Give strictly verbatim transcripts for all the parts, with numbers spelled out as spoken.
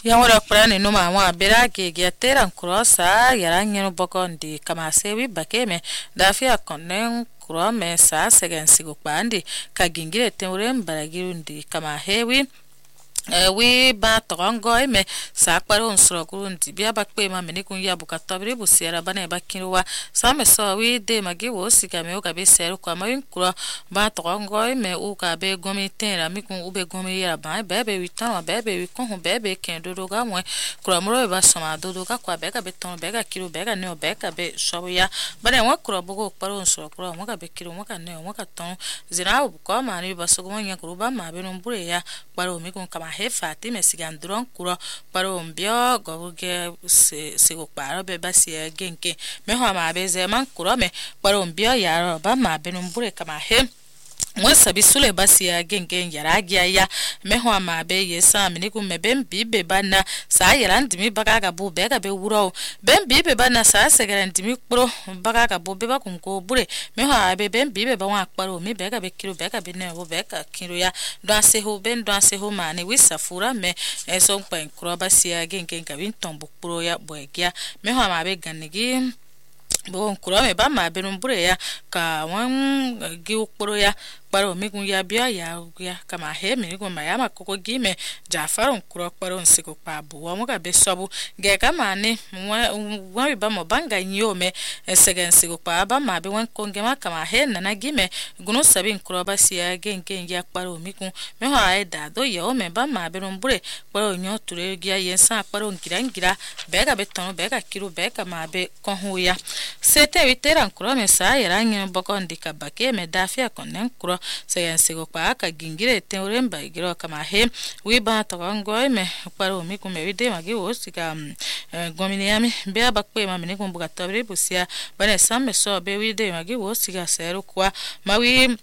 Yawara prani no mama berake giatera crossa yarangeno bokondi kama sewi bakeme dafia konen krome sa segen sigo pandi kagingire teorem baragirundi kama hewi we ba tongo me sa kparo nsoro kurundi bia bakpe ma meni kun ya bukato bire busiera bana bakinwa sa me so we de magi wo sika me o ka be seru kwa ma yinkuro ba tongo me o ka be gomi tenra mi kun ube gomi ya ba bebe wi tan bebe wi kon bebe ken dodo ga mo kuro moro ba soma dodo ga kwa be ka be ton be ka kilo be ka ne o be ka be so ya bana wa kuro bogo kparo nsoro kuro mo ka be kilo mo ka ne mo ka ton zina bu ko ma ni ba so go nya kuro ba ma be no mbure ya kparo mi kun kama hefati mesigandron kuro paro mbio goge se se go paro be basia genke me ho ma be zeman kuro me paro mbio ya ba ma be no mbure kama he Mwasa bisule basi ya genge yaragi ya meho ama be yesa miniku mebem bibe bana sa yarandi mi bagaga bu bega be wuro bem bibe bana sa segarandi mi pro bagaga bu be bakunko bure meho abe bem bibe ba wa akparo mi bega be kilo bega be ne bo bega kilo ya do ase ho ben do ase ho mane wisa fura me eso pen kro basi ya genge ngabin tombo pro ya boegia meho ama be ganigi bon kuro me ba ma be numbure ya ka wan gi ukporo ya paro mi kun ya bia ya ya kama he mi kun ma ya ma koko gi me jafaro kuro paro nsiko pa bu wa mo ka be sobu ge kama ni wa ba mo banga nyo me segen nsiko pa ba ma be wan konge ma kama he na na gi me gunu sabi kuro ba si ya gen gen ya paro mi kun me ho ai da do yo me ba ma be numbure paro nyo ture gi ya yensa paro ngira ngira be ka be ton be ka kiro be ka ma be kon hu ya sete vitera kuro me sa ya rangi boko ndika bake me dafia konen kuro se sigo pa ka gingire teoremba igiro kama he wi ba to ngoi me paro mi kume vide magi osika gomini yami be bakpe ma meni kumbuka tabre busia bane samme so be vide magi osika seru kwa mawi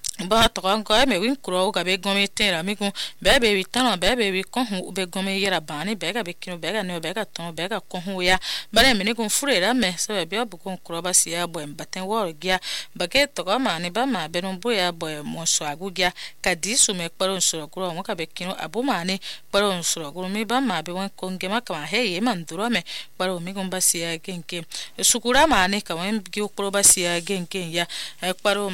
ba to ngoi me win kuro ka be gomi tera mi kun bebe wi tano bebe wi kon hu be gomi yera bani be ka be kino be ka no be ka ton be ka kon hu ya bane meni kun furera me so be bu kun kuro ba sia bo embaten wor gia bake to ka ma ni ba ma be no bo ya bo mo so agugia ka disu me paro nsoro kuro mo ka be kino abu ma ni paro nsoro kuro mi ba ma be wan kon ge ma ka he ye man duro me paro mi kun ba sia genke sukura ma ni ka wan gi kuro ba sia genke ya paro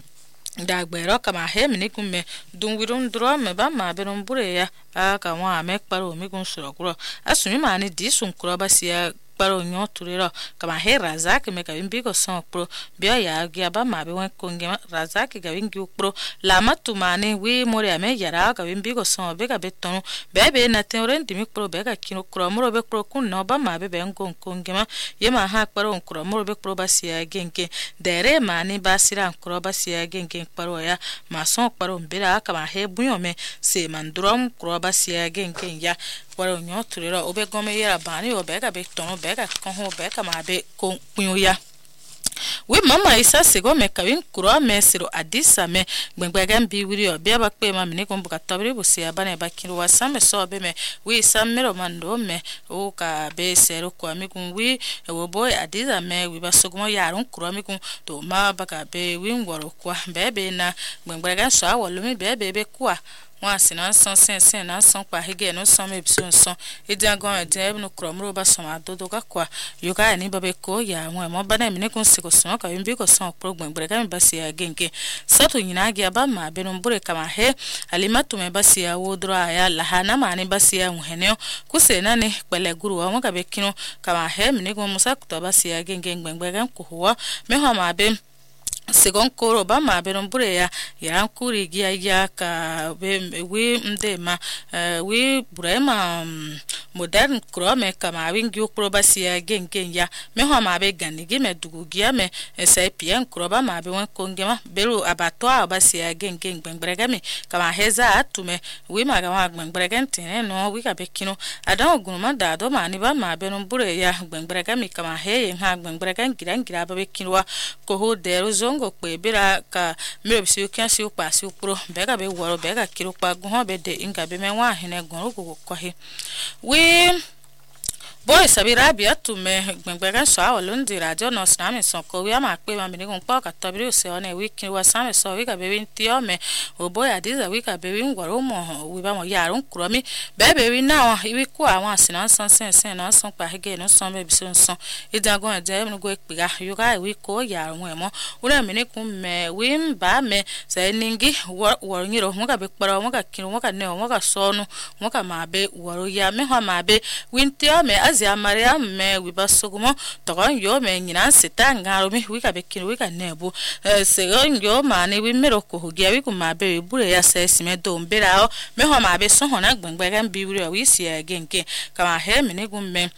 dagbero kama he mini kumme dungwirum dro me ba ma be no mbure ya aka wa me paro mi kun soro kuro asumi ma ni disun kuro ba sia paro nyo turiro kama he razak me ka bimbi ko son pro bia ya gya ba ma be wan konge razak ga bingi pro la matumane wi mori ame yara ka bimbi ko son be ka beton be be na teoren dimi pro be ka kino kro moro be pro kun no ba ma be be ngon konge ma ye ma ha paro kro moro be pro ba sia genke dere ma ni ba sira kro ba sia genke paro ya ma son paro mbira kama he bunyo me se mandrom kro ba sia genke ya paro nyo turiro obe gome yera bani obe ka be tono be ka kon ho be ka ma be kon kunyo ya we mama isa sego me ka win kuro me siro adisa me gbengbegam bi wiri obi abakpe ma mini kon buka tabri busia bana ba kiro wasame so be me we samero mando me o ka be sero kwa mi kun we wo boy adisa me we ba sogo yarun kuro mi kun to ma baka be win woro kwa bebe na gbengbegam so awolo mi bebe be kwa wa sinan son sen sen na son pa hige no son me biso son ediagon de no kromro ba son adodo ga kwa yoga ni babe ko ya mo mo bana mi ne kun siko son ka yimbi ko son program brega mi basi ya genke sato nyina ga ba ma be no mbure kama he alimatu me basi ya wodro ya lahana ma ni basi ya muheneo kusena ne pele guru wa mo ka be kino kama he mi ne kun musa kuto basi ya genke gbengbega ko ho me ho ma be segon koro ba ma be no bure ya ya kuri gia ya ka we we ndema we brema modern krome kama wingi ukroba sia gengen ya me ho ma be ganigi me dugu gia me sai pien kroba ma be won kongema belu abatwa ba sia gengen gbengrega me kama heza atume we ma ga gbengrega ntene no we ka be kino adan ogunuma da do ma ni ba ma be no bure ya gbengrega me kama he ha gbengrega ngira ngira ba be kino wa ko ho dero ngo pe bira ka me bi si kan si pa si pro be ga be woro be ga kiro pa gun ho be de inga be me wa hene gun ko ko he we boy sabira biatu me gbengbegan so lundi radio no snami son ko wi ama pe ma binigun pa ka tabiri se one wiki wa same so wi ka be win tio me o boy adiza wi ka be win gwaro mo wi ba mo yarun kromi be be wi na wa wi ku awon asinan san sen sen na son pa hege no son me bi son son idagun eje mu go epiga yo ga wi ko yarun e mo ura mi ni kun me wi mba me se ningi wo nyiro mo ka be paro mo ka kinu mo ka ne mo ka sonu mo ka ma be woro ya me ho ma be win tio me azia maria me wi ba sogumo to yo me nyina sita ngaro mi wi ka be kinu wi ka nebu se yo ma ni wi mero ko hogia wi ku ma be bure ya se sime do mbera o me ho ma be so ho na gbengbe gan bi wi wi si agenke kama he me ne gumme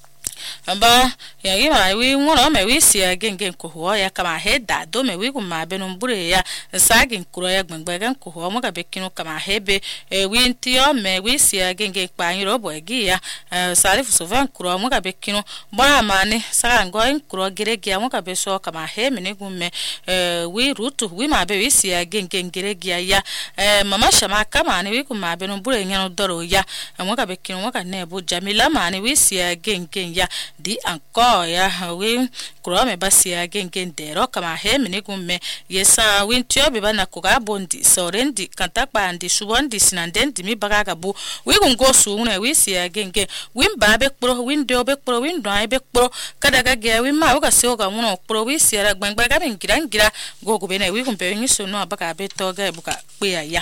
amba ya gima wi ngono me wi si agenge ko ho ya kama he da do me wi ku ma be no mbure ya sagin kuro ya gbengbe gan ko ho mo ka be kinu kama hebe e wi ntio me wi si agenge pa yin robo egi ya salifu sovan kuro mo ka be kinu bora mani saga ngo in kuro geregi ya mo ka be so kama he me ne gumme e wi rutu wi ma be wi si agenge geregi ya e mama shama kama ni wi ku ma be no mbure nyano doro ya mo ka be kinu mo ka ne bu jamila mani wi si agenge ya di anko ya wi kuro me basi ya genge ndero kama he mini gumme yesa wi ntio be bana ko ga bondi sorendi kanta pandi subondi sinandendi mi baga ga bu wi gungo su na wi si ya genge wi mba be kpro wi ndo be kpro wi ndo ai be kpro kada ga ge wi ma ga se o ga muno kpro wi si ya gbangba ga bingira ngira gogo be na wi gumbe nyi so no abaga be to ga buka pe ya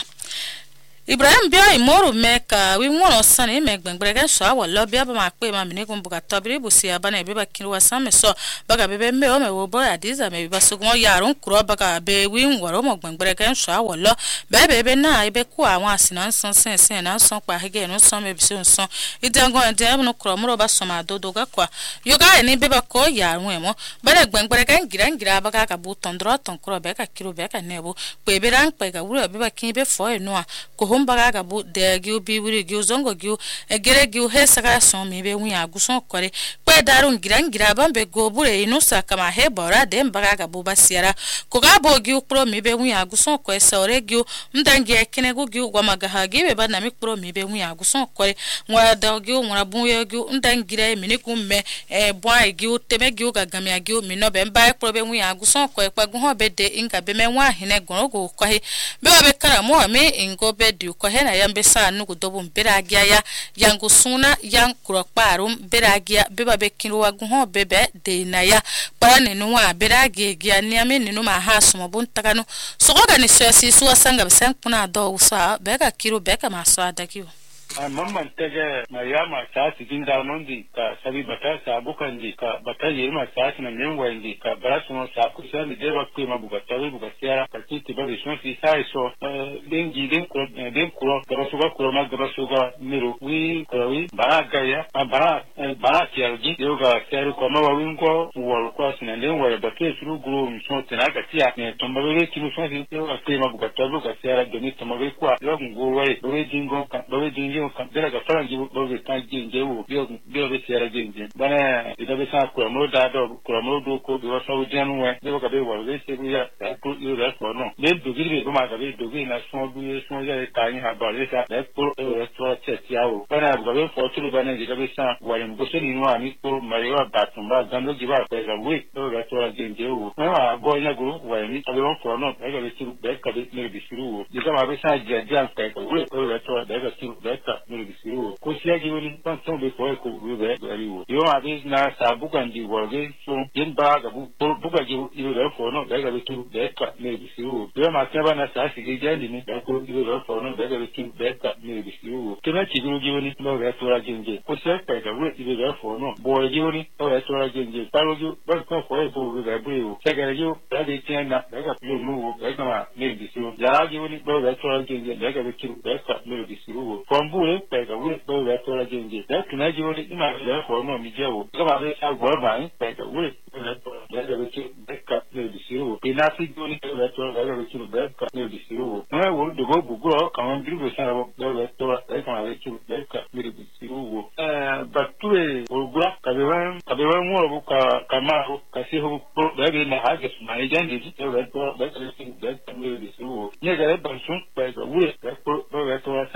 Ibrahim bia imoru meka wi wono sane me gbengbrega so awolo bia ba ma pe ma mi ne kun buka tobiri busi aba na be ba kin wa same so baga be be me o me wo bo adiza me ba so gon yarun kuro baga be wi nworo mo gbengbrega so awolo be be be na ibe ku awon asinan son sen sen na son pa hege no son me bi so son idangon de no kuro mo ba so ma dodo ga kwa yo ga ni be ba ko yarun e mo ba na gbengbrega ngira ngira baga ka bu tondro ton kuro be ka kiro be ka nebo pe be ran pe ga wuro be ba kin be fo e no a humbaga ga bu de giu bi wuri giu zongo giu egere giu he saka son mi be wi aguson kore pe darun giran gira ban be go bure inu saka ma he bora de mbaga ga bu basiara ko ga bo giu pro mi be wi aguson ko sore giu mdangi ekene gu giu gwa maga ha gi be ba na mi pro mi be wi aguson kore ngwa da giu ngwa bu ye giu mdangira mi ni kumme e bwa giu teme giu ga gamia giu mi no be mba pro be wi aguson ko pa gu ho be de inga be me wa hine goro go ko he be ba be kara mo me ingo be ko hena yambe sa nugu dobu mberagia ya yangu suna yang kurokparum beragia beba bekinu wagu ho bebe de na ya para nenu wa beragia gia niame nenu ma ha sumo buntakanu sogoga ni sosi suwa sanga besan kuna do usa beka kiro beka maso adakiwo mamman taga mayama sa cikin damondi ka sabi bata sa bukan di ka bata yirma sa na nyangwa ndi ka barasu no sa kusa ni deba ku ma buga tawi buga siara ka titi ba bishon si sai so dengi den ko den ko barasu ga ko ma barasu ga miru wi ko wi baraga ya bara bara tiarji yoga siara ko ma wi ko wor ko sina den wa ba ke suru gro so tena ka tia ne tomba we ki so si yoga ku ma buga tawi buga siara doni tomba we ko yo ngo we we jingo ka we jingo dela ga farangi bo be tan jinje wo bio bio be sera jinje bana ida be sa ko mo da do ko mo do ko do so jenu we be ka be wo be se ya ko yo ra ko no be do gi be ma ga be do gi na so bu so ya ta yin ha ba le sa be ko e so che ti awo bana ga be fo tu bana ida be sa wa yin bo se ni no ani ko ma yo ba tun ba gan do gi ba ko ga we do ga so jinje wo na go nya go wa ni ta be ko no be ga be su be ka be ne bi suru wo ida ma be sa ja ja ko we ko ga so be ga su be ka no bisiru ko siya giwoni pan son be ko ko be bari wo yo abi na sa bukan di worge so yin ba ga bu buka gi yo da fo no da ga bitu be ka ne bisiru yo ma ta ba na sa si gi jandi ni da ko gi da fo no da ga bitu be ka ne bisiru kena ci gi giwoni no ga to ra jinje ko siya ka ga wo gi da fo no bo giwoni to ga to ra jinje pa ro gi ba ko ko e bo ga bu yo ta ga yo da de tian na da ga yo mu ga ka ma ne bisiru ya giwoni do ga to ra jinje da ga bitu be ka ne bisiru ko mbu pe ga we do we to la jinje da tuna ji woni ima ya ko no mi jewo ga ba be sa gwa ba pe ga we le to da ga we ti be ka ne di siru pe na fi joni to le to da ga we ti be ka ne di siru no wo do go buguro ka on bi be sa ro do we to da ka we ti be ka ne di siru eh ba tu e o gwa ka be wan ka be wan mo ka ka ma ka si ho pro da be na ha ga ma ne jandi ti to we to da ka ti be ka ne di siru ne ga ba sun pe ga we ko do we to sa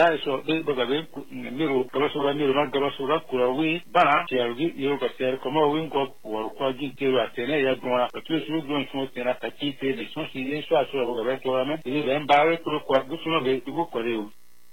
sai so be baga be miro gaba so ga miro na gaba so ga kura wi bana ya gi yo ga ser como wi ko wor ko gi ke wa tene ya gwa to su gwa so tena ta ki te de so si ye so aso ga be to ama ni be mbawe ko ko gusu no be ku ko re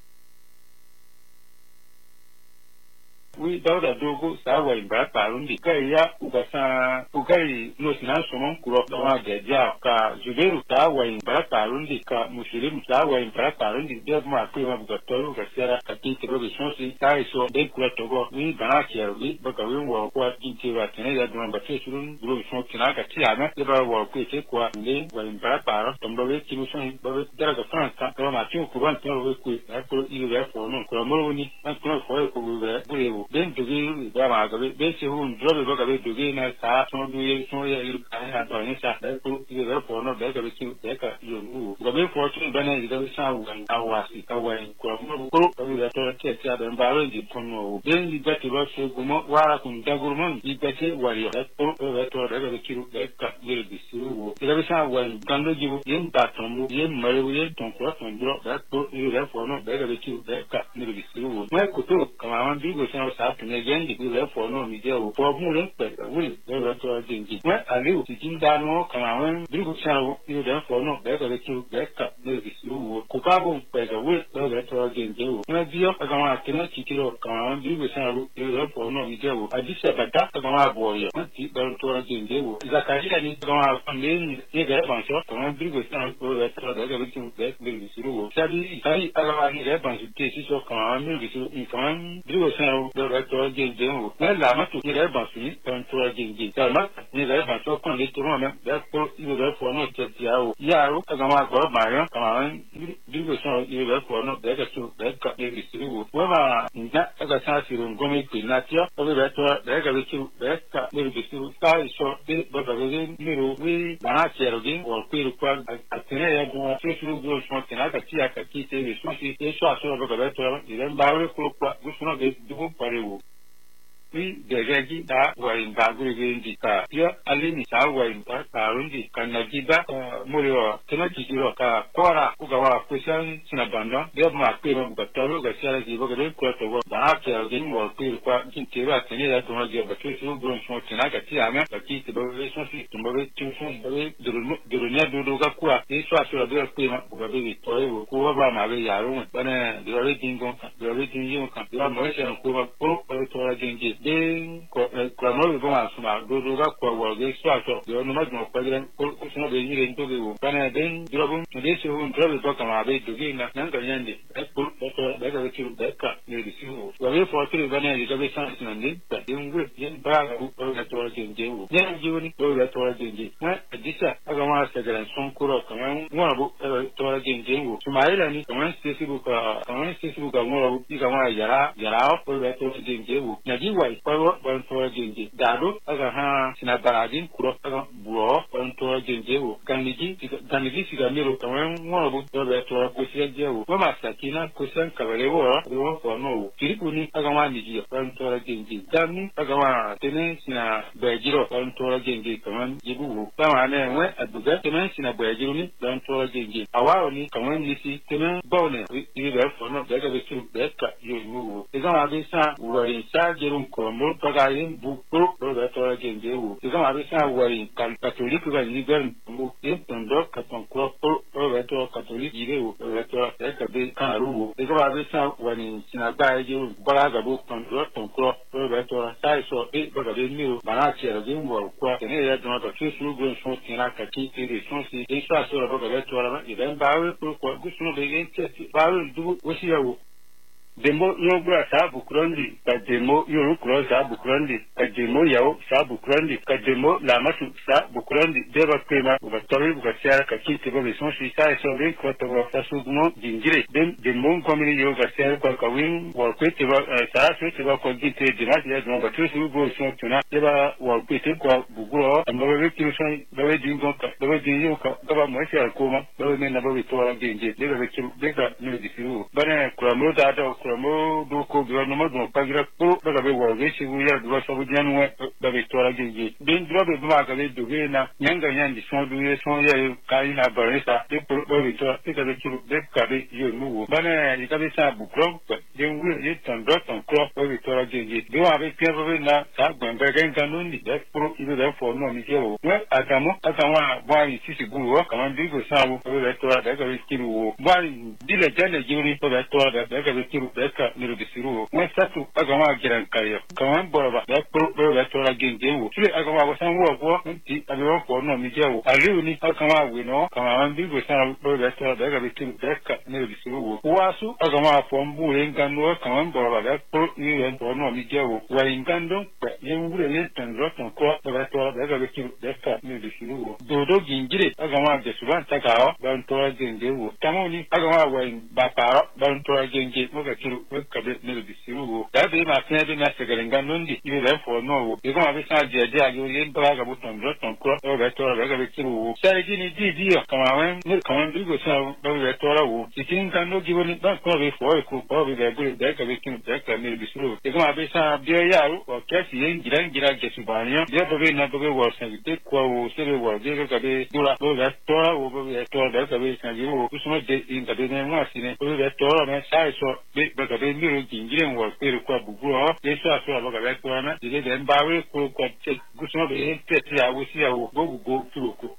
we dauda dogo sawa imba parundi kai ya ugasa ugai no sinanso mon kuro wa geja ka juberu sawa imba parundi ka muslimu sawa imba parundi de ma ku ma bugatoro ka sera ka tike robe sonsi sai so de kuro togo we bana kiero bi baka we wo ko tike wa tene ya dum ba chesurun robe son kina ka tiama de ba wo ku ke ko ne wa imba paro tombo we kimu son ba we dara ka franka ko ma tin ku ban to we ku na ko ilu ya fo no ko mo ni na ko fo ko we bure ben dogi ba ma ga be se hun drobe ba ga be dogi na sa so du ye so ye iru ka ha to ni sa da ko ti ga fo no da ga be ki da ka yo nu ga be fo tun ba na ga be sa wan awasi ka wa ko mo ko ko ga to ke ti ada ba ro ji kon no ben ni ga ti ba so gumo wara kun da gurmon ni ga ti wari da ko ga to da ga be ki ru da ka ye bi su wo ga be sa wan kan do ji bu yin ta ton mu yin mare wu yin ton ko ton dro da ko ni ga fo no da ga be ki da ka ni bi su wo ma ko to ka ma wan bi go sa sa again the good for no me there for mu le pe we le to jinji we ali o ti jinda no kan wan bi go sa wo you there for no be go le ki be ka le bi su wo ko ka bo pe ga we le to jinji wo na bi o ka ma ti na ti ti ro kan wan bi go sa wo you there for no me there wo adi se ba ta ka ma bo yo ti be to jinji wo zakari ni ka ma fa le ni e ga ban so kan bi go sa wo le to da ga bi ki be le bi su wo sabi sai ala ma ni le ban su ti si so kan wan bi su in kan bi go sa wo le to jinji wo na la ma to ni le ban su ni kan to jinji ta ma ni le ban so kan le to ma da ko you there for no ti ti awo ya ro ka ma go ma yo ka ma bi go sa you there for no da ga su da ka ni bi su wo wa ma nda ka sa si ro ngomi ti na ti o be be to da ga bi su da ka ni bi su ta so bi ba ba ge ni ro wi ba ti ro gi o ku ru kwa a tene ya go ti su go so ti na ka ti ya ka ti te bi su ti e so aso ba ga be to ni le ba ro ku kwa gu su no ge du ko pare wo ni degaji da wayin ba gurbe ndi ka yo alini sa wayin ba karundi kana giba murio tena jiro ka kora ugawa kusan sina banda de ma pe mo ga taro ga sara ji ba ga ko to ba ka ga mo pe kwa kin te ba tene da to ma ge ba tu su bron so tena ga ti ama ka ti te ba we so si to ba we tu so ba we duru duru nya duru ga kwa e so aso da pe ma ga be to e ko ba ma be ya ro ba na de re dingo de re dingo ka ba mo se ko ba ko to ra dingi den ko ko no go ma suma do do ga ko wo ge so aso yo no ma no ko ge ko so be ni re to ge wo kana den dro bun de se hu dro be ka ma be do ge na nan ga yande e ko ko da ga ki da ka ni ri si wo wa ge fo tri ga na ge be san sin ni ta den we yen ba ga ko ga to ge ge wo ne ji woni ko ga to ge ge na disa aga ma sa ga son kuro kaman mo bu to ge ge wo suma ila ni kaman se si bu ka kaman se si bu ka mo bu ka ma yara yara ko ga to ge ge wo na ji wa ko ban to genje dado aga ha sina baradin kuro aga buo ban to genje wo kaniji kaniji siga miro kaman mo bu to be to ko siga wo ma sakina ko san kabare wo wo ko no kirikuni aga ma niji ban to genje dami aga ma tene sina bejiro ban to genje kaman jibu wo ba ne we aduga tene sina bejiro ni ban to genje awa ni kaman nisi tene bone ni be fo no daga be tu be ka yo wo ega ma be sa wo ri sa jerum ko mo ga yin bu ko do da to genje wo ti ga abi sa wari kan catholic ga ni gar mu e ton do ka ton ko ko do to catholic ire wo do to e ka be kan ru wo ti ga abi sa wani sina ba je wo ba ga bu ton do ton ko do to sai so e ba ga be mi wo ba na che ro din wo ko ne ya do to su su go so ti na ka ti ti ri so si e sa so ro ba ga to ra i den ba we ko ko gu su no be gen che ba we du wo si ya wo demo no bra sa bukurondi ka demo yoru kuro sa bukurondi ka demo yao sa bukurondi ka demo la masu sa bukurondi deba kema uba tori uba siara ka kiti ba beson si sa eso be ko to ba sa sugmo jingire dem demo komini yo ga siara ko ka win wor kwete ba sa so te ba ko gite dimas ya no ba tu su go so tuna deba wor kwete ko buguro amba be ki so ba we dingo ka ba we dingo ka ba mo siara ko ma ba we na ba we to ra ginje deba be ki deba ni di fiu bana ko mo da do kromo do ko bi no mo do pagira pro daga be wo ge shi ya do so bu jan we da be tora ge ge bin dro be ma ga be do ge na nyanga nyandi so du ye so ye kai na baresa de pro do be to e ga be kiru de ka be yo nu bana ni ka be sa bu kro de wu ye tan do tan kro do be tora ge ge do a be pe be na sa gban be gen kan no ni de pro ibe de fo no mi je wo we atamo atama bwa yi sisi gu wo ka man bi go sa wo be tora de ga be kiru wo bwa dile jane juri to be tora de ga be kiru de ka ni be siru we sa tu agama giran kayo kaman borba de pro be tora ge ge wo tule agama wo san wo wo ti abi wo ko no mi je wo ali ni agama we no kama man bi go sa wo be tora de ga be kiru de ka ni be siru wo wasu agama fo mbu re ngano kaman borba de pro ni we to no mi je wo wa ingando ye ngure ye tan roton ko be tora de ga be kiru de ka ni be siru wo dodo gingire agama de suban ta ka ba tora ge ge wo tamoni agama wa ba paro ba tora ge ge mo ga kiru we ka be ni be siru wo da be ma fe be na segalenga nondi ibe le fo no wo e ko ma be sa je je ayo ye ba ga bu ton roton ko be tora de ga be kiru wo sa gi ni di di kama wen ni kama bi go sa ba be tora wo ikin kan no gi woni ba ko be fo e ko ko be be de ka be kiru de ka ni be siru e ko ma be sa bi ya ru o ke si yen gira gira ge su ba ni de be na be wo sa de ko wo se be wo de ka be dura be tora wo be tora de ka be sa gi wo ku so de in ka be ne mo asine be tora me sa so be be ka be ni ru gingire wo pe ko bugu o de so aso ba ka be tora na de de mba we ko ko che ku so be te ti a wo si a wo go go tu ko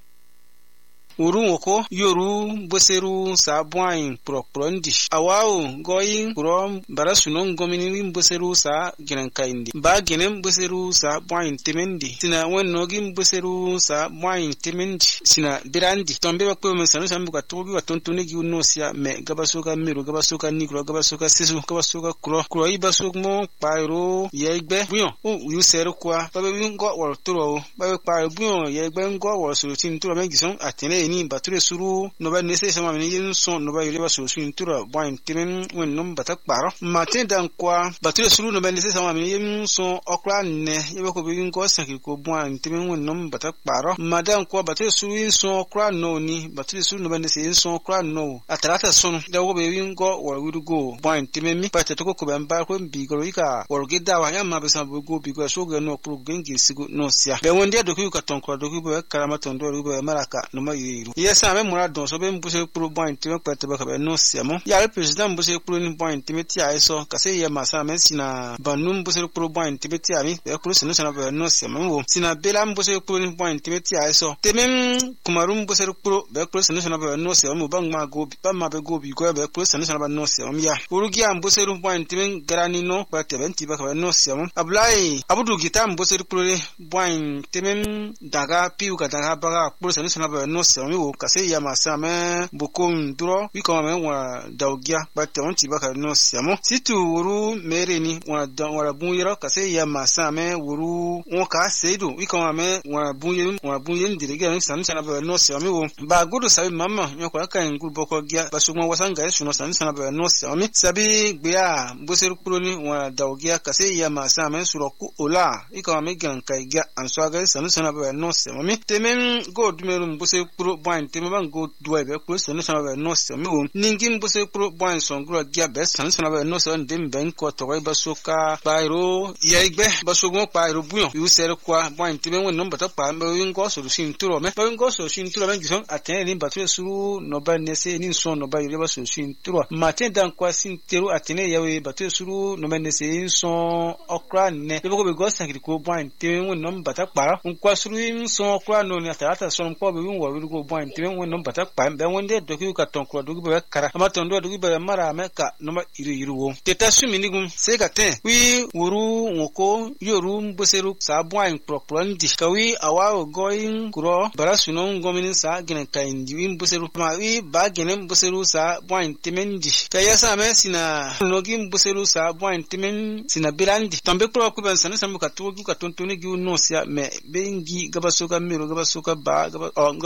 Uru woko yoru boseru sa bwain proprondi awao goyin kuro barasunon gomini boseru sa ginan kaindi ba ginen boseru sa bwain temendi sina wonnogin boseru sa bwain temendi sina birandi tombe bakwe mensanu sambuka tobi watontune gi unosia me gabasuka miru gabasuka nikro gabasuka sisu gabasuka kuro kuro ibasuk mo pairo yegbe buyon o yuseru kwa babe wingo wor turo babe pairo buyon yegbe ngo wor sulutin turo mengison atene ni bature suru no ba nese sama ni yin son no ba yele ba so sun tura boin timen wen nom batak paro matin dan kwa bature suru no ba nese sama ni yin son okra ne yebe ko bi ko sanki ko boin timen wen nom batak paro madan kwa bature suru yin son okra no ni bature suru no ba nese yin son okra no atarata son da ko be yin ko wor wiru go boin timen mi pata to ko ban ba ko bi go ika wor ge dawa ya ma be sa go bi go so ge no pro gengi sigo no sia be wonde do ku ka ton ko do ku be karama ton do be maraka no ma yiru yesa me mura don so be mbuse pro point me kwete ba ka be no siamo ya le president mbuse pro ni point me ti aiso ka se ye masa me sina banum mbuse pro point me ti ami be pro sino sana be no siamo wo sina bela mbuse pro ni point me ti aiso temem kumarum mbuse pro be pro sino sana be no siamo ba ma go ba ma be go bi ko be pro sino sana be no siamo ya urugi am mbuse point me garani no kwete be ti ba ka be no siamo ablai abudu gita mbuse pro point temem daga piu ka daga ba pro sino sana be no siamo kase ya masame bukum duro wi ko me wa dawgia batte on ti baka no siamo situ wuru mere ni wa wa bunyiro kase ya masame wuru on ka seidu wi ko me wa bunyin wa bunyin dirige ni san sana ba no siamo wo ba gudu sabi mama nyoko aka ngul boko gia basuma wasanga suno san sana ba no siamo sabi gbeya boser kuro ni wa dawgia kase ya masame suroku ola wi ko me gan kai gia answaga san sana ba no siamo mi temen go dumerum boser kuro boin teme ban go duai be kuro san sana ba no siamo wo ningin boser kuro boin songro gia be san sana ba no siamo dem ben ko to ba soka bairo yeigbe basogo bairo buyon yu ser kwa boin teme won no bata pa be yin go so sin turo me be yin go so sin turo ben gison atene ni batu suru no ba nese ni son no ba yele ba so sin turo matin dan kwa sin tero atene yawe batu suru no ba nese in son okra ne be ko be go san ko boin teme won no bata pa un kwa suru in son okra no ni atata son ko be yin wo wi go boin teme won no bata pa be won de do ku ka ton ko do ku be kara ama ton do do ku be mara me ka no ma iru iru wo teta sumi ni gum se ka ten wi wuru ngoko yoru mboseru sa boin proprondi ka wi awa going kuro barasuno ngomini sa gene kaindi wi mboseru ma wi ba gene mboseru sa boin temendi ka yasa me sina nogi mboseru sa boin temen sina bilandi tombe kuro ku ben sana samu ka to ku ka tontoni gi no sia me bengi gabasoka miro gabasoka ba gabasoka ni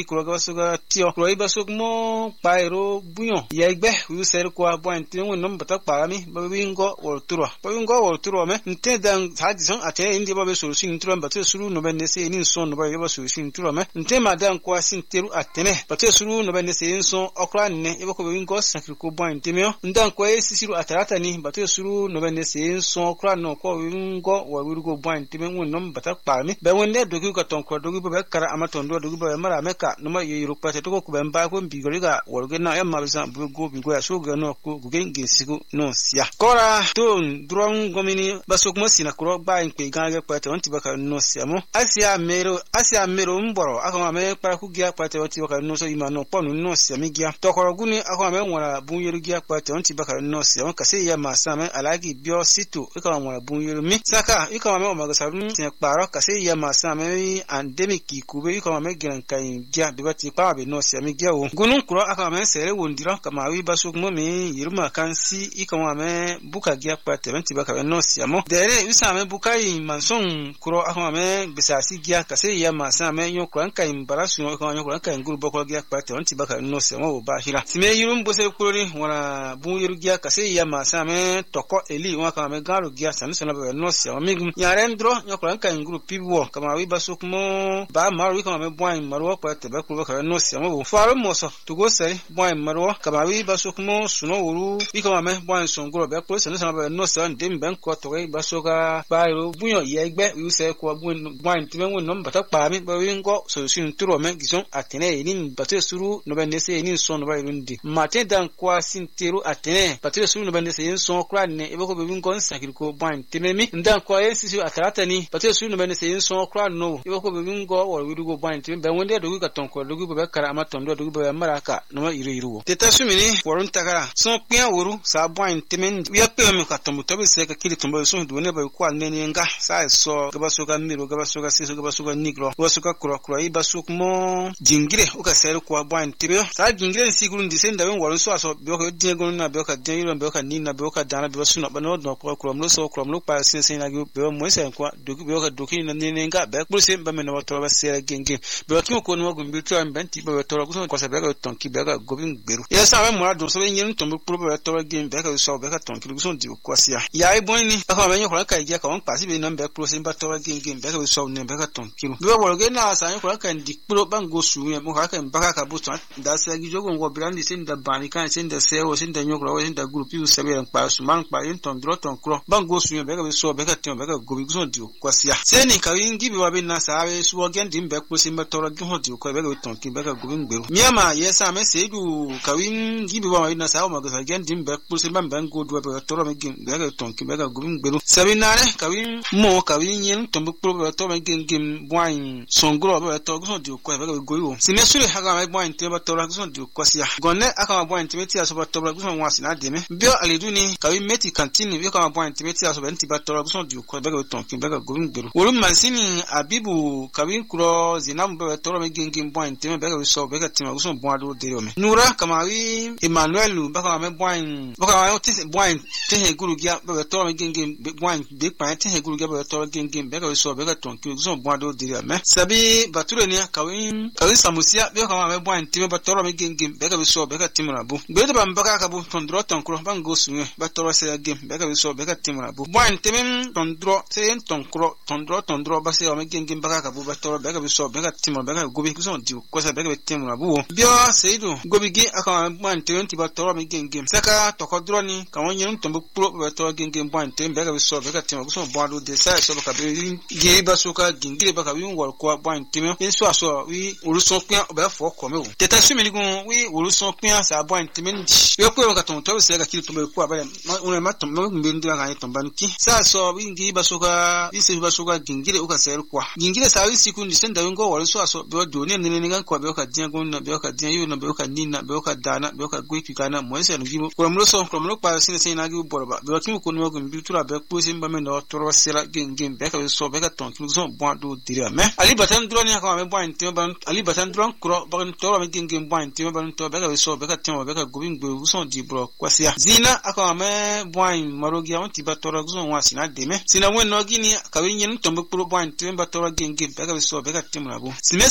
ni kuro ga suga tio kuro iba suk mo pairo bunyo ya igbe wi ser kwa bwan tin won nom bata pa mi ba wingo wor turo ba wingo wor turo me nte dan sa di son ate indi ba be so sin turo ba te suru no be ne se ni son no ba ba so sin turo me nte ma dan kwa sin teru atene ba te suru no be ne se son okra ne e ba ko wingo sakri ko bwan tin me ndan kwa e sisiru atarata ni ba te suru no be ne se son okra no ko wingo wor wirgo bwan tin me won nom bata pa mi be won ne dogu ka ton ko dogu ba kara amaton do dogu ba mara meka no ma yiru pa te to ko be mba ko bigoriga worge na ya mabisa bugo bigo ya so ga no ko genge sigo no sia kora to dron gomini basok mo sina kuro ba in pe gange pate on tibaka no sia mo asia mero asia mero mboro akoma me para ku gia pate on tibaka no so imano ponu no sia mi gia to koro guni akoma me wona bunyeru gia pate on tibaka no sia mo kase ya masame alagi bio situ ikoma wona bunyeru mi saka ikoma me o magasarun tin paro kase ya masame endemic kube ikoma me gran kai gia bibati pa be no sia mi gia o gunun kuro akoma me sere wondira kama wi basok mo mi yiruma kansi ikoma me buka gia pate on tibaka no sia mo dere usame bukai manson kuro akoma me bisasi gia kase ya masame yo kran kai mbarasu no ikoma yo kran kai nguru boko gia pate on tibaka no sia mo ba hira sime yirum bose kurori wana bu yiru gia kase ya masame toko eli wa kama me garo gia sanu sana ba no sia mi yarendro yo kran kai nguru piwo kama wi basok mo ba maru kama me bwan maru pate ba kuru ka no sia mo faro moso tugo sai bwan maru kama wi basok mo suno wuru ikoma me bwan songoro be kuru sanu sana ba no sia ndem ben ko to wi basoka ba ro bunyo ye egbe wi se ko bwan time won no bata pa mi ba wi ngo so sin turo me gison atene ni bata suru no be ne se ni so no ba irundi mate dan kwa sin teru atene bata suru no be ne se yin so kra ne e ko be wi ngo sakiri ko bwan time mi ndan kwa yen sisi atarata ni bata suru no be ne se yin so kra no e ko be wi ngo wo wi go bwan time be wonde do ga ton ko do go be kara ama ton do do be maraka no iru iru teta sumini worun takara so pia wuru sa bwan time wi akpe mi ka ton to be se ka kili tumbo so do ne ba ko nene nga sa so gaba so ka miro gaba so ka siso gaba so ka nigro gaba so ka kro kro i basuk mo jingire o ka ser ko bwan time sa jingire si gurun disenda ben worun so aso be ko de gon na be ka de yiro be ka ni na be ka dana be so no ba no no ko kro mo so kro mo pa sin sin na gi be mo se ko do be ka do ki na nene nga be ko se ba me no to ba se genge be ki ko no go mbi to am ben ti be to ko so ko se be ka ton ki be ka go bin gberu ya sa me mo do so be yin to pro be to ba game be ka so be ka ton ki so di ko sia ya i boy ni aka me ko ka ja ka on pasi be no be pro se ba to ba game be ka so ne be ka ton ki be wo ge na sa ko ka ndi pro ban go su ye mo ka ka ba ka bu to da se gi jogo ngo brandi sin da bani kan sin da se o sin da nyokro sin da group yu se be pa su man pa yin ton dro ton kro ban go su ye be ka so be ka ton be ka go bi so di ko sia se ni ka yin gi be wa be na sa be su o gen di be pro se ba to ra gi ho di ko be ka ton ki be ka go bi ngberu miama ye sa me se du ka yin gi be wa be na sa o ma ga sa gen di be pro se ban ban go do be to ra me gi be ka ton ki be ka go bi ngberu sabinare ka yin mo ka yin yin ton be pro be to me gen gem bwan songro be to go so di ko be ka go yo se me sure ha ga me bwan te ba to ra go so di ko sia gonne aka ma bwan te me ti aso ba to ra go so wa sina de me bio aledu ni ka yin meti kantini bi ka ma bwan te me ti aso ben ti ba to ra go so di ko be ka ton ki be ka go bi ngberu worum mansini abibu ka yin kuro zinam be to ra me gen gem bwan te me be ka so be ka ti ma go so bwan do de me nura kama wi Emmanuel ba ka me bwan ba ka ma ti bwan te he guru gia be to me gen gem bwan be pa te he guru gia be to gen gem be ka so be ka ton ki go so bwan do de me sabi bature ni ka wi ka wi samusia be ka ma me bwan ti me ba to me gen gem be ka so be ka ti ma bu be de ba mbaka ka bu ton dro ton kro ban go su ba to se gem be ka so be ka ti ma bu bwan ti me ton dro se ton kro ton dro ton dro ba se o me gen gem ba ka bu ba to be ka so be ka ti ma be ka go bi so di ko sa be ka ti ma bu bio seidu go bi gi aka bwan ti ti ba to me gen gem saka to ko dro ni ka won yin ton bu pro be to gen gem bwan ti be ka so be ka ti ma so bwan do de sa so ka be gi ba so ka gingire ba ka wi wor ko bwan ti me so aso wi uruso pia be fo ko me wo teta sumi ni gun wi uruso pia sa bwan ti me ndi we ko ka ton to se ka kili to be ko ba un ma ton me mbe ndi ka ton ban ki sa so wi gi ba so ka wi se ba so ka gingire o ka se ko gingire sa wi sikundi senda ngo wor so aso be do ne ne ne ga ko be ka dia gun na be ka dia yu na be ka ni na be ka dana be ka gwe ki kana mo se no gi ko mo so ko mo pa sin se na gi bo ba be ki ko no ko mbi tura be ko se mba me no to ro se la gingim be ka so be ka ton ki so bwan do dire me ali batan dro ni ka me bwan ti ban ali batan dro kro ba to me gingim bwan ti ban to be ka so be ka tin be ka go bin gbe so di bro kwasia zina aka me bwan marogi on ti ba to ro so wa sina de me sina wen no gi ni ka wi nyin to be pro bwan ti ba to ro gingim be ka so be ka tin na bu simesa fiu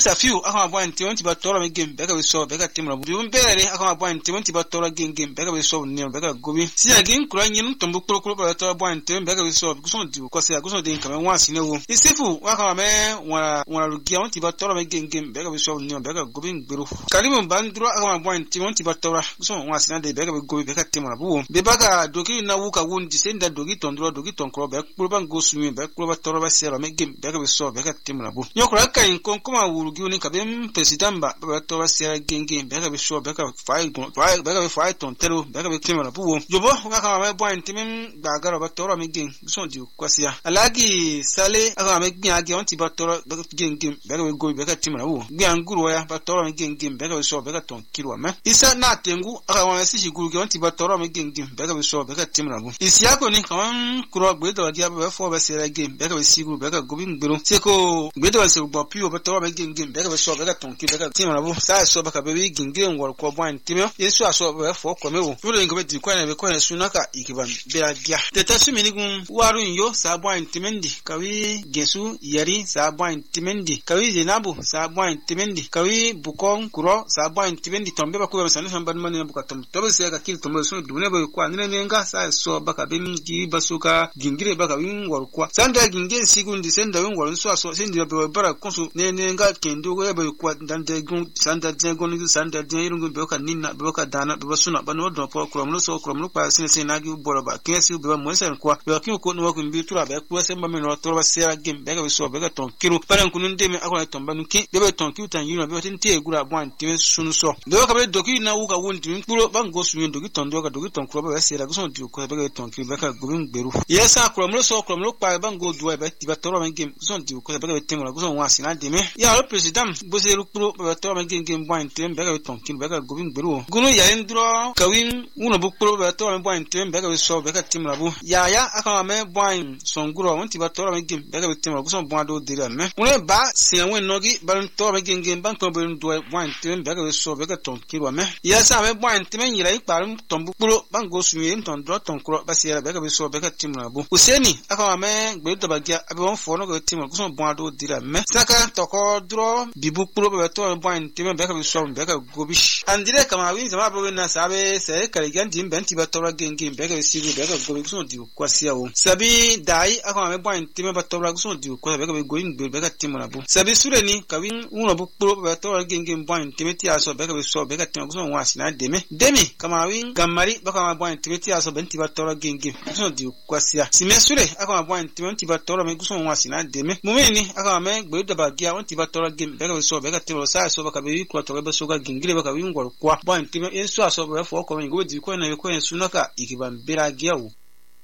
akama bwan timonti batora me game beka we so beka timra bu dum bere akama bwan timonti batora game game beka we so ne beka gobi sia gin kura nyin tombu kuro kuro batora bwan tim beka we so guson di ko sia guson de nkame wan sine wo isifu akama me wana wana rugia onti batora me game game beka we so ne beka gobi ngberu kalimu bandro akama bwan timonti batora guson wan sine de beka we gobi beka timra bu be baka doki na wuka wundi senda dogi tondro dogi tonkro beka kuro ban gosumi beka kuro batora ba sera me game beka we so beka timra bu nyokura kai kon kuma wurugi ni kabem president ba batora sera genge beka we so beka fai fai beka we fai ton tero beka we timra bu jobo akama me bwan timin bagaro batora me game guson di kwasia alagi sale akama me gbian ge onti batora beka genge beka we gobi beka timra bu gbian guru ya batora me genge beka we so beka ton kirwa me isa na tengu akama me sishi guru ge onti batora me genge beka we so beka timra bu isi yako ni kan kuro gbedo dia be fo be sera game beka we sigu beka gobi ngbero seko gbedo se gbo piwo batora me genge beka we so beka ton ki beka timra bu sa so beka be genge ngor ko bwan timyo yesu aso be fo ko mewo fulo ngobe di kwa na be kwa sunaka ikiban bera dia teta sumini gun waru yo sa bwan timendi kawi gesu yari sa bwan timendi kawi zenabu sa bwan timendi kawi bukon kuro sa bwan timendi tombe ba ko be sanu san ban man buka tom to be se ka kil tombe so dune be kwa nene nenga sa so baka ben ji basuka gingire baka win war kwa sanda gingire sigun di senda win war so so sendi be bara konsu ne nenga kendo go be kwa dande gun sanda de gun sanda de irungu be ka ninna be ka dana be suna bano do po kromlo so kromlo pa sine sine nagi bora ba kesi be mo sen kwa be ki ko no ko mbi tura be kwa semba me no to ba sera game be ka so be ka ton kiro paran kunun de me akona ton banu ki be be ton ki tan yino be tin te gura bwan ti sunu so be ka be doki na wu ka won ti kuro bango su yin doki ton do ka doki ton kuro be sera guson ti ko be ka ton ki be ka gubin gberu yesa kromlo so kromlo pa bango duwa be ti ba toro me game guson ti ko be ka tengo guson wa sina de me ya le president bo se ru kuro be toro me game game bwan ti be ka ton ki be ka gubin gberu gunu ya ndro kawin uno bu kuro be toro me bwan ti be ka so be ka timra bu ya ya akama me bwan songuro won ti ba toro me game be ka timra guson bwan do dira me uno ba se wen nogi ban toro me game game ban to be do bwan ti be ka so be ka ton ki wa me ya sa me bwan ti me yira iparum ton bu kuro ban go su yin ton do ton kuro ba se be ka so be ka timra bu useni akama me gbe to ba gia abi won fo no ka timra guson bwan do dira me saka toko dro bibu kuro be toro bwan ti me be ka so be ka gobi andire kama wi zama be na sabe se kaligan dim benti ba toro genge be ka sigu be ka gobi guson di kwasia wo sabi dai akama me bwan ti me ba toro guson di kwa be ka be goin be ka timra bu sabi sureni kawin uno bu kuro be toro genge bwan ti me ti aso be ka so be ka timra guson wasina deme demi kama wi gamari ba kama bwan ti me ti aso benti ba toro genge guson di kwasia simesure akama bwan ti me ti ba toro me guson wasina deme mumeni akama me gbe da ba gia won ti ba toro genge be ka so be ka timra sa so ba ka be kwa toro be so ga gingire be ka wi ngor kwa bwan ti me enso aso be fo ko me go di ko na ko en sunaka ikiban bera gia wo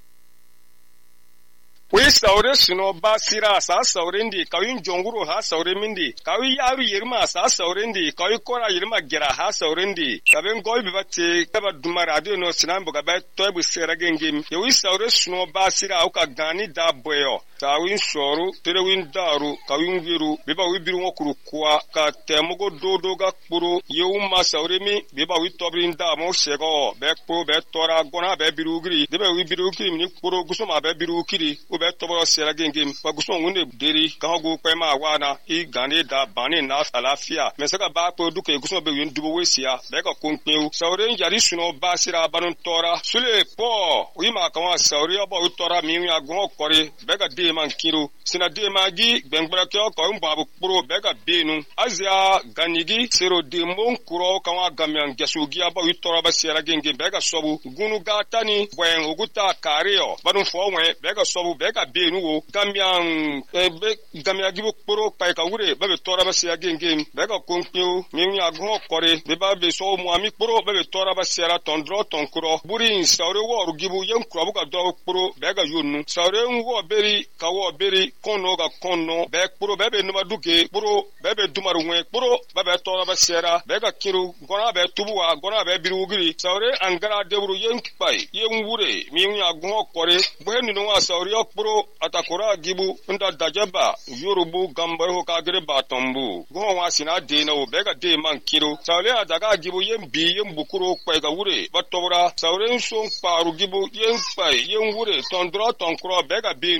we saure suno basira sa saurendi kawin jonguru ha saure mindi kawi yaru yirma sa saurendi kawi kora yirma gira ha saurendi kaben goy bibate kaba dumara de no sinan boga ba toybu sera gengem ye we saure suno basira o ka gani da boyo kawin soru terewin daru kawin wiru biba wi biru ngokuru kwa ka temugo dodo ga kpuru yeuma saure mi biba wi tobrin da mo sego be kpo be tora gona be biru giri biba wi biru kiri mi kpuru gusuma be biru kiri be tobo sera gengem pa guson wonde deri ka hogo kwema wana i gane da bani na alafia mesaka ba po duke guson be yin dubo wesia be ka konpeu saure yari suno basira banon tora sule po wi ma ka wa saure obo tora mi wi agon kore be ka de man kiro sina de magi bengbra ko ko mbabu pro be ka benu azia ganigi sero de mon kuro ka wa gamyan gesugi aba wi tora ba sera gengem be ka sobu gunu gatani bwen oguta kareo banon fo wen be ka sobu be ka benu wo gamian be gamia gibo kporo pai ka wure be be tora ba sia gengem be ka konpio mi wi agon kore be ba be so mu ami kporo be be tora ba sia ton dro ton kuro burin saure wo ru gibo yen kuro bu ka do kporo be ka yonu saure wo beri ka wo beri kono ka kono be kporo be be numa duke kporo be be dumaru wen kporo be be tora ba sia be ka kiru gona be tubuwa gona be biru giri saure angara debru yen pai yen wure mi wi agon kore bo ni no wa saure kporo atakora gibu nda dajaba yorubu gambar ho kagere batombu go wa sina de na obega de man kiro saule adaga gibu yem bi yem bukuro kwai ga wure batobra saure son paru gibu yem pai yem wure tondro tonkro bega be nu obato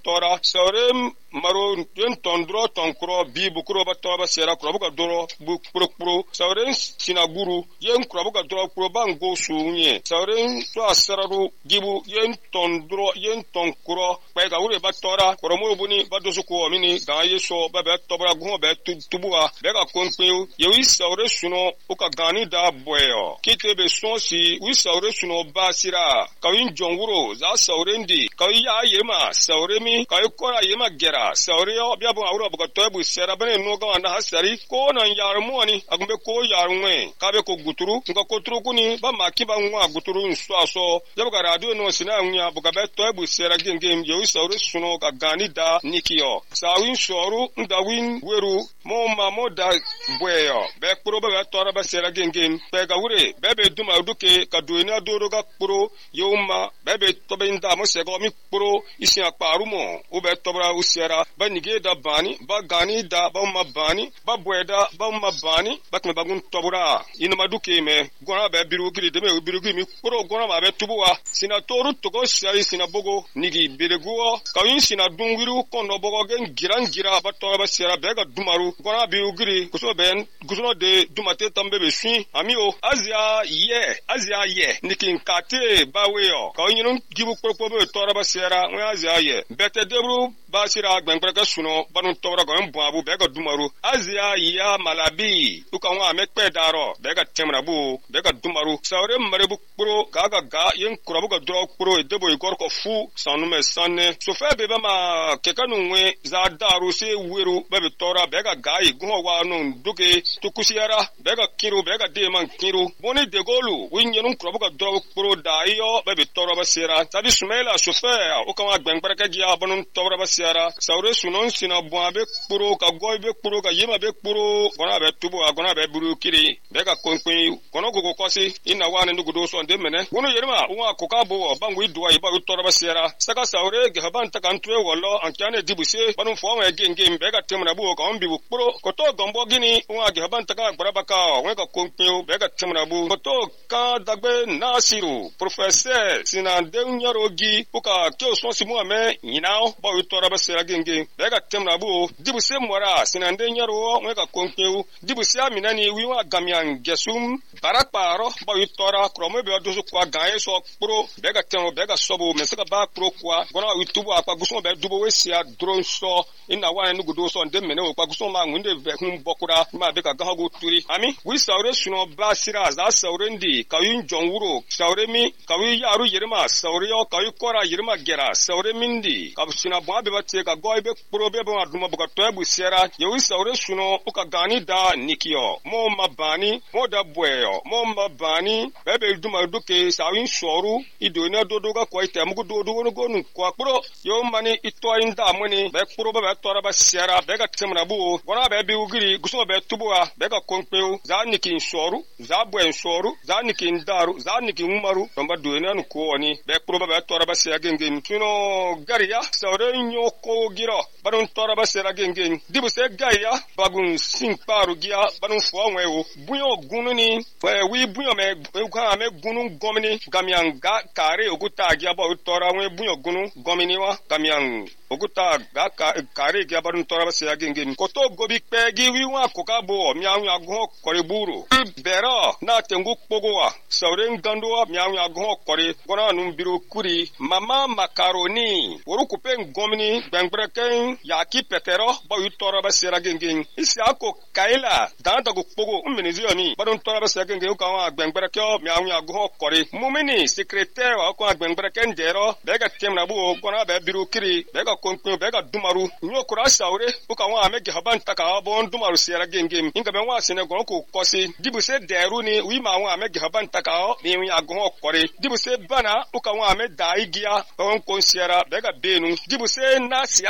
tora saure maro yen tondro tonkro bi bukuro ba tora ba sera kro buka doro bu pro pro saure sinaguru yen kro buka doro pro bango sunye saure to asararu gibu yen tondro yen tonkro pe ga ure ba tora kro mo buni ba dosu ko mini ga yeso ba ba tobra go ba tubuwa be ga konpin yewi saure suno uka gani da boyo kite be sonsi wi saure suno basira kawin jonguro za saure ndi kawi ya yema saure mi kawi kora yema gera saure yo bia bo awro buka tobu sera bane no ga na hasari ko nan yarmo ni agumbe ko yarumwe kabe ko guturu nga ko turu kuni ba makiba nwa guturu nso aso yabuka radio no sina nya buka be tobu sera gengem yewi saure suno ka gani da nikiyo sawin soru ndawin weru mo ma mo da boyo be kuro be tora ba sera gengem be ga wure be be duma duke ka duina doro ga kuro yoma be be tobe nda mo se go mi kuro isi akparu mo o be tobra usera ba nige da bani ba gani da ba ma bani ba boeda ba ma bani ba me bagun tobra ina ma duke me gona be biru giri de me biru giri mi kuro gona ma be tubuwa sina toru togo sari sina bogo nigi bereguo ka yin sina dungiru kono bogo gen giran gira ba tora ba sera be ga dumaru gona biru giri kuso ben kuso de dumate tambe be shin ami o azia ye azia ye nikin kate baweo ka yin gibu kpokpo be tora ba sera we azia ye bete debru ba sira gbengbere ka suno banu tora go mbo abu be ga dumaru azia ya malabi uka wa mekpe daro be ga temra bu be ga dumaru sawre mare bu kporo ga ga ga yin kurabu ga dro kporo debo igor ko fu sanu me sanne so fe be ba ma kekanu we za daru se weru be be tora be ga ga i go wa no duke tukusiara be ga kiru be ga de man kiru boni de golu winyenu kurabu ga dro kporo da iyo be be tora ba sera tabi sumela so fe o ka wa gbengbere ka gi abanu tora ba sera sawre sunon sina bo abe kporo ka goy be kporo ka yema be kporo gona be tubo agona be buru kiri be ga konpin kono gogo kosi ina wane ndugu do so ndemene wono yerma wa ko ka bo bangu idwa iba tora ba sera saka sawre ge haban ta kan tuwe wollo ankane dibuse banu fo wa genge be ga temna bu ka on bi kporo ko to gombo gini wa ge haban ta ka gbara ka we ka konpin be ga temna bu ko to ka dagbe nasiru professeur sina de nyarogi uka ke so si mu ame yinao ba tora ba sera genge be ga temna bu dibuse mora sina de nyaro we ka konpin dibuse aminani wi wa gamian gesum barakparo ba tora kromo be do so kwa gae so kporo be ga temno be ga sobo me saka ba kporo kwa gona utubu akwa guso be dubo we sia drone so ina wa nu gudo so ndem mene kwa guso ma ngunde be hum bokura ma be ka ga go turi ami wi sawre suno ba sira za sawre ndi kayun jonwuro sawre mi kawi yaru yirma sawre yo kawi kora yirma gera sawre mindi ka sina bo be batte ka go be kporo be ba duma buka to bu sera ye wi sawre suno uka gani da nikiyo mo mabani mo da boyo mo mabani be be duma duke sawin soru idona dodo ga ko ite mugu dodo wono gonu ko kporo yo mani ito inda mani be kporo be tora ba sera be ga temna bu gona be bi ugiri guso be tubuwa be ga konpeu za nikin soru za buen soru za nikin daru za nikin umaru tomba doina nu ko oni be kporo be tora ba sera gengem tuno gariya sawre nyo ko giro barun tora ba sera gengem dibu se gaya bagun sin paru gia barun fo wewo buyo gunu ni we wi buyo me ka me gunu gomini gamianga kare oguta gia ba tora we buyo gunu gomini wa gamiang oguta ga kare gia barun tora ba sera gengem ko to gobi pegi wi wa ko ka bo miawu ago kore buru bero na tengu pogowa sawre ngando miawu ago kore gona num biru kuri mama makaroni woru kupen gomini gbengbreken ya ki petero ba tora ba sera gengem isi ako kaila danta go pogo umenizi ami barun tora ba sera gengem ka wa gbengbrekyo miawu ago kore mumini secrétaire wa ko gbengbreken dero bega temna bu gona be biru kiri bega konko bega dumaru nyokura sawre uka wa amege haban taka bon dumaru sera gengem inga be wa sene gon ko kosi dibuse deru ni wi ma wa amege haban taka mi wi ago kore dibuse bana uka wa ame daigia bon ko sera bega benu dibuse na siatu da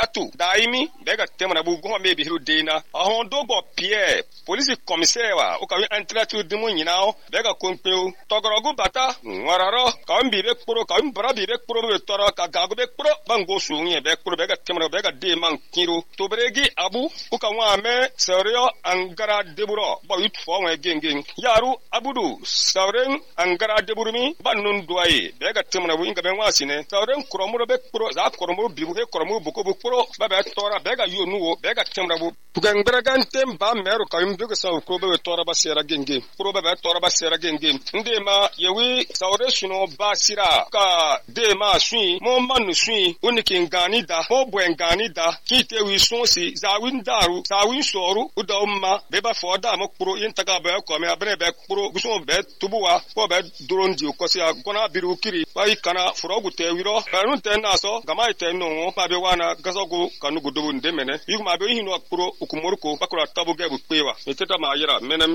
saimi bega temna bu go me bihiru dena ahon dogo pie police commissaire wa o ka wi entratu dimu nyinao bega kompeu togorogu bata ngwararo ka mbi be kporo ka mbra bi be kporo be toro ka gago be kporo bango suunye be kporo bega temna bega de man kiro to bregi abu o ka wa me serio angara deburo ba yut fo wa gengen yaru abudu sauren angara deburumi bannun duaye bega temna bu inga be wasine sauren kromuro be kporo za kromuro bibu he kromuro buko bu kporo ba be tora bega yonuwo bega temna bu tugan bragantem ba mero ka yum bega saw ko be tora ba sera gengen kporo be tora ba sera gengen nde ma yewi sauren suno ba sira ka de ma sui mo manu sui unikin ganida mo buen ganida kite wi sonsi za win daru za win soru uda umma be ba foda mo kporo intaga be ko me abre be kporo guso be tubuwa ko be durondi ko si agona biru kiri ba ikana frogu te wiro barun te na so gama te no pa be wana gasogo kanu gudu ndemene yuma be hinu kporo ukumorko bakura tabu gebu pewa meteta ma yira menem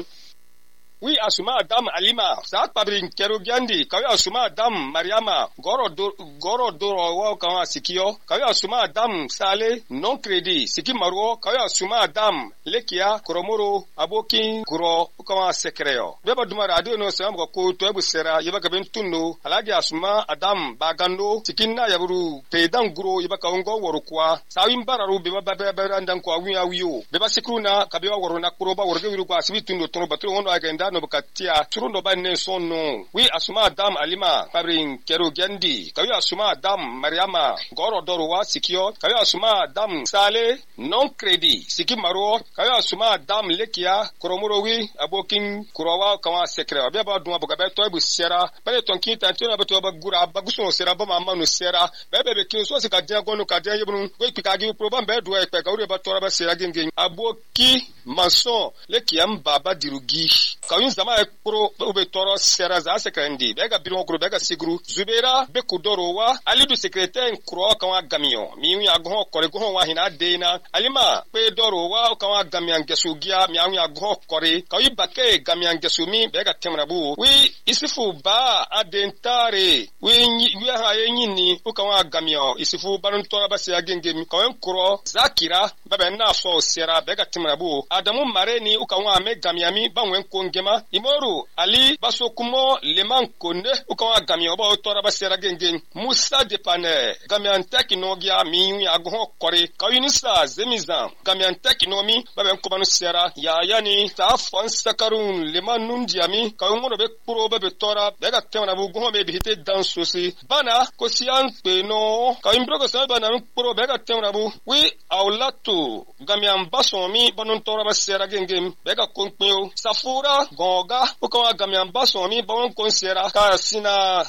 wi asuma adam alima sa pabrin kero gandi kawi asuma adam mariama goro do, goro doro wa kawa sikio kawi asuma adam sale non credit siki marwo kawi asuma adam lekia koromoro abokin kuro kawa sekreo beba duma radio no sam ko to ebu sera yeba ka bentunno alagi asuma adam bagando sikinna yaburu pedan guro yeba ka ngo worukwa sawin bararu beba beba beba ndan ko awi awiyo beba sikruna kabewa worona kuro ba worge wiru kwa sibitunno tono batro wono agenda no bakatia churundo ba ne sonno wi asuma adam alima pabrin kero gandi kawi asuma adam mariama goro doro wa sikio kawi asuma adam sale non credit siki maro kawi asuma adam lekia koromoro wi abokin kurowa kawa sekre be ba duma boga be to bu sera be ton kinta tona be to ba gura ba guso sera ba mama no sera be be be kin so sika dia gonu ka dia yebunu we pika gi problem be do e pe ka uri ba to ba sera gengen aboki mason lekia mbaba dirugi kawin zama e pro ube toro sera za sekrendi bega biro gro bega sigru zubera be kudoro wa alidu secrétaire kro kawa gamio mi ya go kore go wa hina deina alima pe doro wa kawa gamian gesugia mi ya go kore kawi bake gamian gesumi bega temrabu wi isifu ba adentare wi wi ha yenyini ukawa gamio isifu baron tora ba se agenge mi kawen kro zakira baba na so sera bega temrabu adamu mareni ukawa me gamiami banwen kongema imoru ali basokumo leman konde ukawa gamio ba tora ba sera gengen musa de pane gamian teknogia mi agho kore kawinisa zemizam gamian teknomi baba ko banu sera ya yani ta fon sakarun leman nundiami kawumo be pro be tora bega temna bu go be bihite dansosi bana ko sian pe no kawimbro ko sa bana pro bega temna bu wi aulatu gamian basomi banu tora ba sera gengen bega konpeo safura goga ukawa gamian basomi bawon konsera ka sina